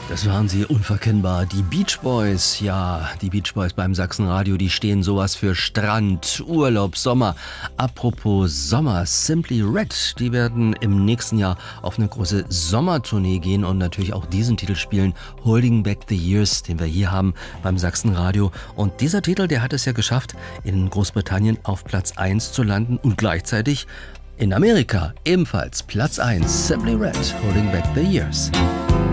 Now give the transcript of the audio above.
Das waren sie unverkennbar. Die Beach Boys, ja, die Beach Boys beim Sachsenradio, die stehen sowas für Strand, Urlaub, Sommer. Apropos Sommer, Simply Red, die werden im nächsten Jahr auf eine große Sommertournee gehen und natürlich auch diesen Titel spielen, Holding Back the Years, den wir hier haben beim Sachsenradio. Und dieser Titel, der hat es ja geschafft, in Großbritannien auf Platz 1 zu landen und gleichzeitig in Amerika ebenfalls Platz 1, Simply Red, Holding Back the Years.